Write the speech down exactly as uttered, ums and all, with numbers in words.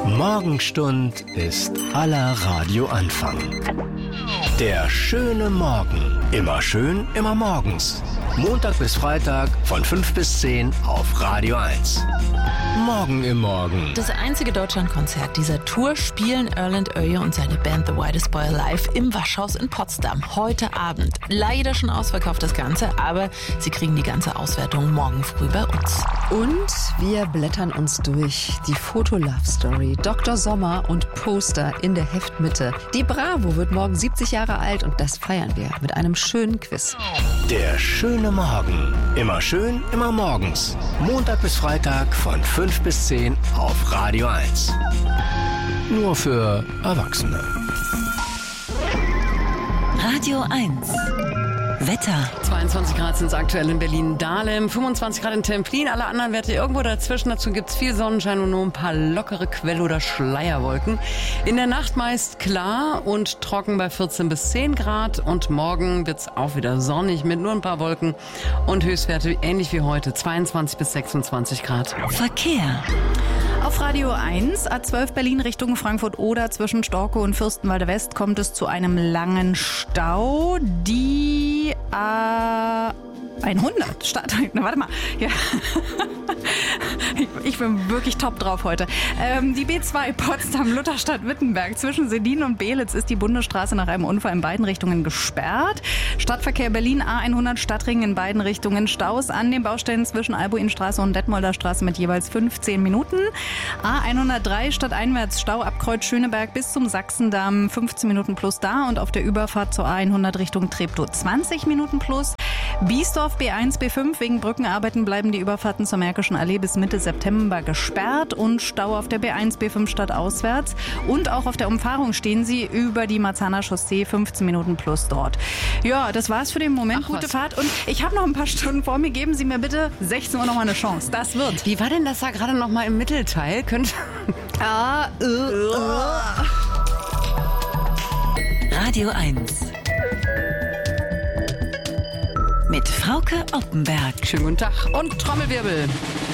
Morgenstund ist aller Radioanfang. Der schöne Morgen. Immer schön, immer morgens. Montag bis Freitag von fünf bis zehn auf Radio eins. Morgen im Morgen. Das einzige Deutschlandkonzert dieser Tour spielen Erland Øye und seine Band The Whitest Boy live im Waschhaus in Potsdam. Heute Abend. Leider schon ausverkauft das Ganze, aber sie kriegen die ganze Auswertung morgen früh bei uns. Und wir blättern uns durch die Foto-Love-Story. Doktor Sommer und Poster in der Heftmitte. Die Bravo wird morgen siebzig Jahre alt und das feiern wir mit einem schönen Quiz. Der schöne Morgen. Immer schön, immer morgens. Montag bis Freitag von fünf bis zehn auf Radio eins. Nur für Erwachsene. Radio eins. Wetter. zweiundzwanzig Grad sind es aktuell in Berlin-Dahlem, fünfundzwanzig Grad in Templin, alle anderen Werte irgendwo dazwischen. Dazu gibt es viel Sonnenschein und nur ein paar lockere Quell- oder Schleierwolken. In der Nacht meist klar und trocken bei vierzehn bis zehn Grad und morgen wird es auch wieder sonnig mit nur ein paar Wolken und Höchstwerte ähnlich wie heute, zweiundzwanzig bis sechsundzwanzig Grad. Verkehr. Auf Radio eins, A zwölf Berlin Richtung Frankfurt-Oder zwischen Storkow und Fürstenwalde West kommt es zu einem langen Stau. Die A hundert Stadt. Na, warte mal. Ja. Ich, ich bin wirklich top drauf heute. Ähm, die B zwei Potsdam-Lutherstadt-Wittenberg zwischen Sedin und Belitz ist die Bundesstraße nach einem Unfall in beiden Richtungen gesperrt. Stadtverkehr Berlin A hundert Stadtring in beiden Richtungen. Staus an den Baustellen zwischen Albuinstraße und Detmolder Straße mit jeweils fünfzehn Minuten. A hundertdrei stadteinwärts Stau ab Kreuz Schöneberg bis zum Sachsendamm fünfzehn Minuten plus da und auf der Überfahrt zur A hundert Richtung Treptow zwanzig Minuten plus. Biesdorf B eins, B fünf wegen Brückenarbeiten bleiben die Überfahrten zur Märkischen Allee bis Mitte September gesperrt und Stau auf der B eins, B fünf stadtauswärts. Und auch auf der Umfahrung stehen sie über die Marzahner Chaussee fünfzehn Minuten plus dort. Ja, das war's für den Moment. Ach, Gute was. Fahrt und ich habe noch ein paar Stunden vor mir. Geben Sie mir bitte sechzehn Uhr noch mal eine Chance. Das wird. Wie war denn das da gerade noch mal im Mittelteil? Könnt Ah, äh, äh. Radio eins. Mit Frauke Oppenberg. Schönen guten Tag und Trommelwirbel.